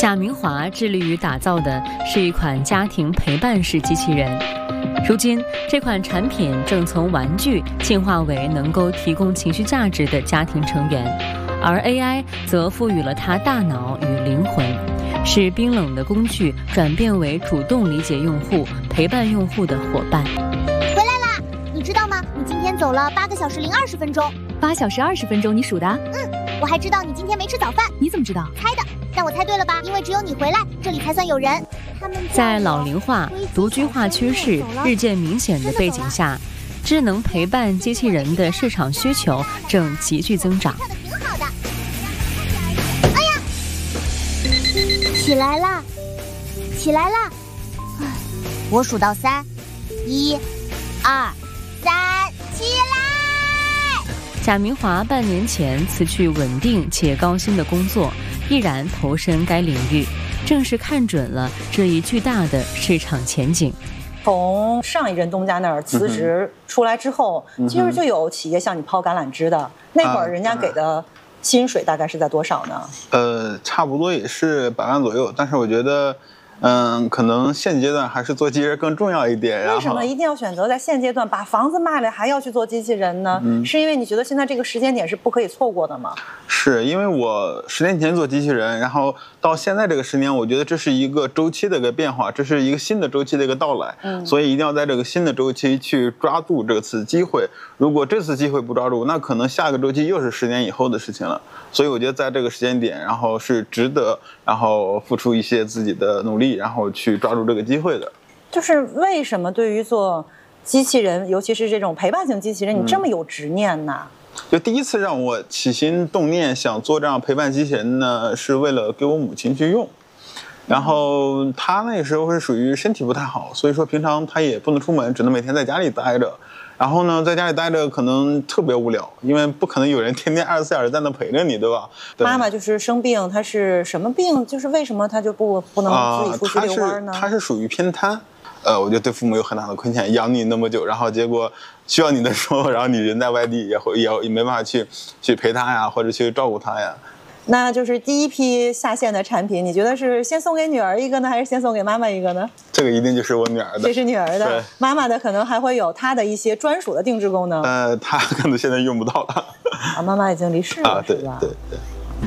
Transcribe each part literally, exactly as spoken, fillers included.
贾明华致力于打造的是一款家庭陪伴式机器人。如今，这款产品正从玩具进化为能够提供情绪价值的家庭成员，而 A I 则赋予了它大脑与灵魂，使冰冷的工具转变为主动理解用户、陪伴用户的伙伴。 回来啦！你知道吗？你今天走了八个小时零二十分钟。 八小时二十分钟，你数的？ 嗯，我还知道你今天没吃早饭。 你怎么知道？ 猜的。但我猜对了吧？因为只有你回来，这里才算有人。他们在老龄化、独居化趋势日渐明显的背景下，智能陪伴机器人的市场需求正急剧增长。 挺好的。哎呀，起来啦，起来啦！我数到三，一、二、三，起来！ 贾明华半年前辞去稳定且高薪的工作，毅然投身该领域，正是看准了这一巨大的市场前景。 从上一任东家那儿辞职出来之后，嗯、其实就有企业向你抛橄榄枝的。那会儿人家给的薪水大概是在多少呢？ 呃，差不多也是百万左右，但是我觉得。嗯，可能现阶段还是做机器人更重要一点。 为什么一定要选择在现阶段把房子卖了还要去做机器人呢？嗯、是因为你觉得现在这个时间点是不可以错过的吗？ 是因为我十年前做机器人，然后到现在这个十年，我觉得这是一个周期的一个变化，这是一个新的周期的一个到来。嗯，所以一定要在这个新的周期去抓住这次机会。如果这次机会不抓住，那可能下个周期又是十年以后的事情了。所以我觉得在这个时间点，然后是值得，然后付出一些自己的努力。然后去抓住这个机会的。 就是为什么对于做机器人，尤其是这种陪伴型机器人，你这么有执念呢？ 嗯、就第一次让我起心动念想做这样陪伴机器人呢，是为了给我母亲去用。然后她那时候是属于身体不太好，所以说平常她也不能出门，只能每天在家里待着。然后呢，在家里待着可能特别无聊，因为不可能有人天天二十四小时在那陪着你，对吧？对妈妈就是生病，她是什么病？就是为什么她就不不能自己出去遛弯呢？ 她、呃、是, 是属于偏瘫，呃，我觉得对父母有很大的亏欠，养你那么久，然后结果需要你的时候，然后你人在外地也会也也没办法去去陪她呀，或者去照顾她呀。 那就是第一批下线的产品，你觉得是先送给女儿一个呢，还是先送给妈妈一个呢？ 这个一定就是我女儿的， 这是女儿的，妈妈的可能还会有她的一些专属的定制功能。 呃，她可能现在用不到了。 啊，妈妈已经离世了， 啊，对是吧？ 对对。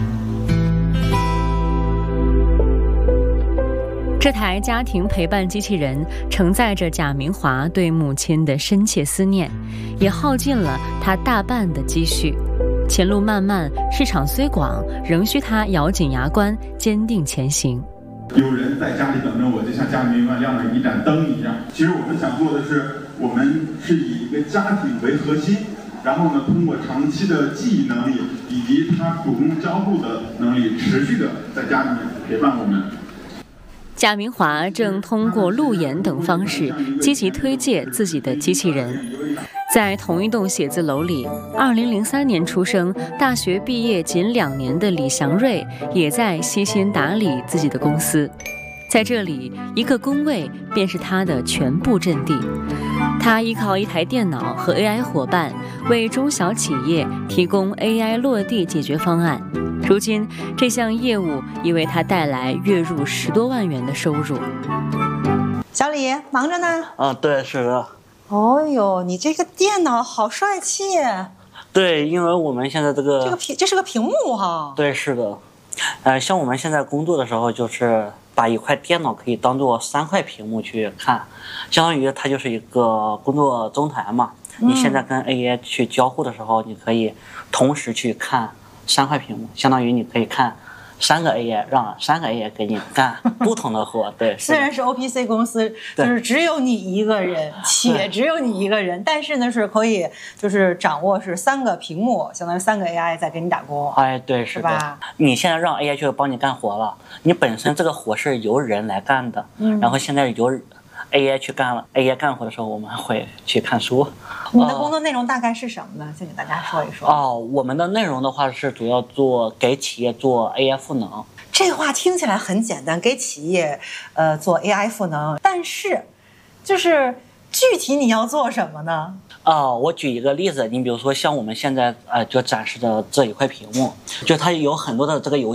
这台家庭陪伴机器人承载着贾明华对母亲的深切思念，也耗尽了他大半的积蓄。前路漫漫，市场虽广，仍需他咬紧牙关，坚定前行。 有人在家里等着我，就像家里面亮了一盏灯一样。其实我们想做的是，我们是以一个家庭为核心，然后呢，通过长期的记忆能力以及他主动交互的能力，持续的在家里面陪伴我们。 贾明华正通过路演等方式积极推介自己的机器人。在同一栋写字楼里，二零零三年出生、大学毕业仅两年的李祥瑞也在悉心打理自己的公司。在这里，一个工位便是他的全部阵地。他依靠一台电脑和 A I 伙伴，为中小企业提供 A I 落地解决方案。如今，这项业务已为他带来月入十多万元的收入。 小李，忙着呢？ 啊，对，是的。 哦呦，你这个电脑好帅气！ 对，因为我们现在这个这个屏，这是个屏幕哈。 对，是的。呃，像我们现在工作的时候，就是把一块电脑可以当做三块屏幕去看，相当于它就是一个工作中台嘛。嗯、你现在跟 A I 去交互的时候，你可以同时去看三块屏幕，相当于你可以看三个 A I， 让三个 A I 给你干不同的活。对， 虽然是 O P C 公司，就是只有你一个人，且只有你一个人，但是呢是可以就是掌握是三个屏幕，相当于三个 A I 在给你打工。 哎，对，是的。 是吧？ 你现在让 A I 去帮你干活了，你本身这个活是由人来干的，嗯，然后现在由 A I 去干了。A I 干活的时候，我们会去看书。 你的工作内容大概是什么呢？先给大家说一说。 哦，我们的内容的话是主要做给企业做 A I 赋能。 这话听起来很简单，给企业呃做 A I 赋能，但是就是具体你要做什么呢？ 哦，我举一个例子，你比如说像我们现在呃就展示的这一块屏幕，就它有很多的这个游